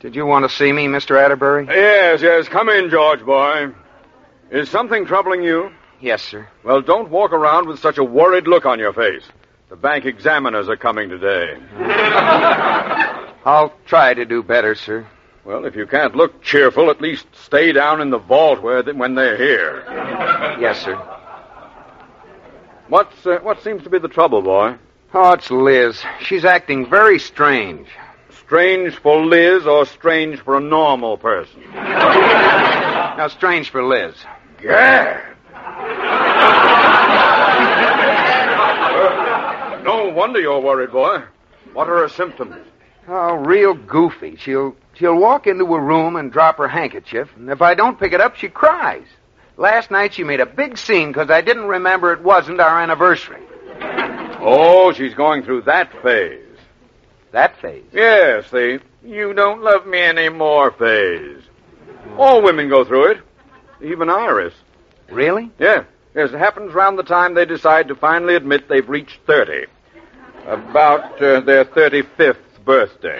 Did you want to see me, Mr. Atterbury? Yes. Come in, George boy. Is something troubling you? Yes, sir. Well, don't walk around with such a worried look on your face. The bank examiners are coming today. I'll try to do better, sir. Well, if you can't look cheerful, at least stay down in the vault when they're here. Yes, sir. What seems to be the trouble, boy? Oh, it's Liz. She's acting very strange. Strange for Liz or strange for a normal person? Now, strange for Liz. Yeah. No wonder you're worried, boy. What are her symptoms? Oh, real goofy. She'll walk into a room and drop her handkerchief, and if I don't pick it up, she cries. Last night she made a big scene because I didn't remember it wasn't our anniversary. Oh, she's going through that phase. That phase? Yes, the you don't love me anymore phase. All women go through it. Even Iris. Really? Yeah. Yes, it happens around the time they decide to finally admit they've reached 30. About their 35th birthday.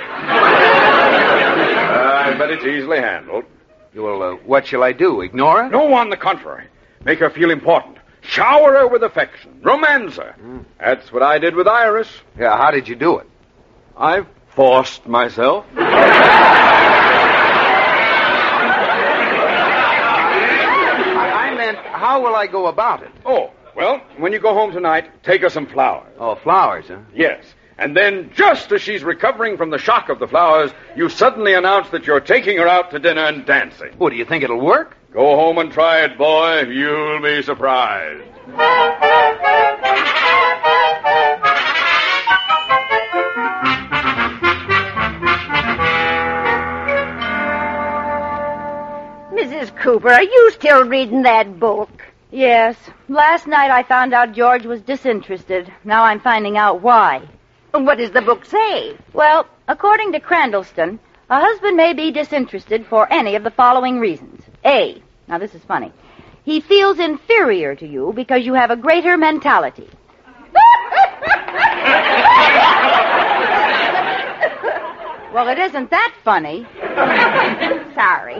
But it's easily handled. Well, what shall I do? Ignore her? No, on the contrary. Make her feel important. Shower her with affection. Romance her. That's what I did with Iris. Yeah, how did you do it? I forced myself. I meant, how will I go about it? Oh, well, when you go home tonight, take her some flowers. Oh, flowers, huh? Yes. And then, just as she's recovering from the shock of the flowers, you suddenly announce that you're taking her out to dinner and dancing. Well, do you think it'll work? Go home and try it, boy. You'll be surprised. Mrs. Cooper, are you still reading that book? Yes. Last night I found out George was disinterested. Now I'm finding out why. What does the book say? Well, according to Crandallston, a husband may be disinterested for any of the following reasons. A, now this is funny, he feels inferior to you because you have a greater mentality. Well, it isn't that funny. Sorry.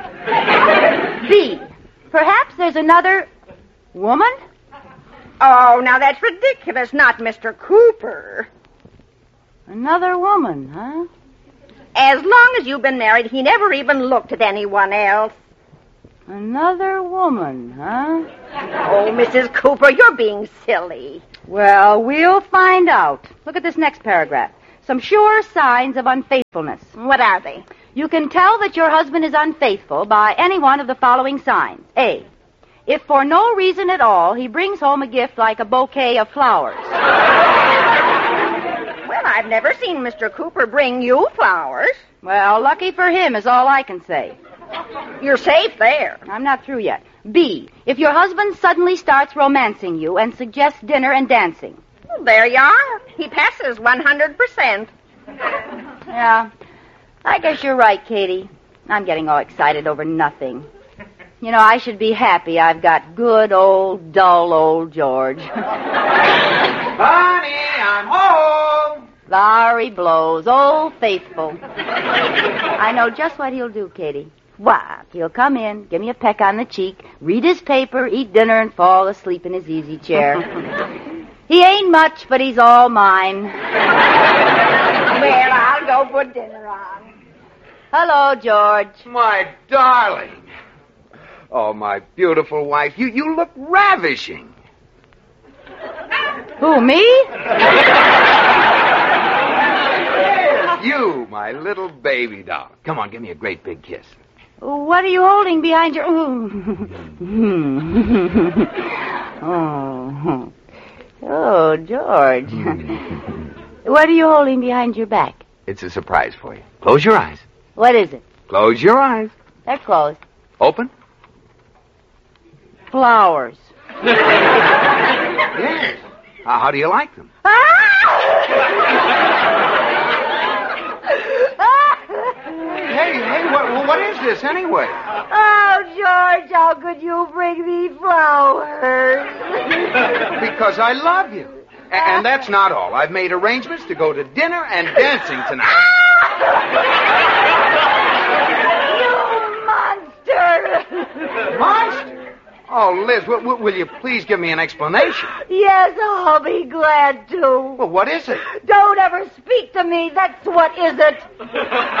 B, perhaps there's another woman? Oh, now that's ridiculous. Not Mr. Cooper. Another woman, huh? As long as you've been married, he never even looked at anyone else. Another woman, huh? Oh, Mrs. Cooper, you're being silly. Well, we'll find out. Look at this next paragraph. Some sure signs of unfaithfulness. What are they? You can tell that your husband is unfaithful by any one of the following signs. A, if for no reason at all he brings home a gift like a bouquet of flowers. Well, I've never seen Mr. Cooper bring you flowers. Well, lucky for him is all I can say. You're safe there. I'm not through yet. B, if your husband suddenly starts romancing you and suggests dinner and dancing. Well, there you are. He passes 100%. Yeah, I guess you're right, Katie. I'm getting all excited over nothing. You know, I should be happy I've got good old, dull old George. Honey, I'm home. Larry blows, old faithful. I know just what he'll do, Katie. What? He'll come in, give me a peck on the cheek, read his paper, eat dinner, and fall asleep in his easy chair. He ain't much, but he's all mine. Well, I'll go put dinner on. Hello, George. My darling. Oh, my beautiful wife. You look ravishing. Who, me? You, my little baby doll. Come on, give me a great big kiss. What are you holding behind your... Oh, George. What are you holding behind your back? It's a surprise for you. Close your eyes. What is it? Close your eyes. They're closed. Open. Flowers. Yes. How do you like them? Hey, what is this anyway? Oh, George, how could you bring me flowers? Because I love you. And that's not all. I've made arrangements to go to dinner and dancing tonight. Monster? Oh, Liz, will you please give me an explanation? Yes, I'll be glad to. Well, what is it? Don't ever speak to me. That's what is it.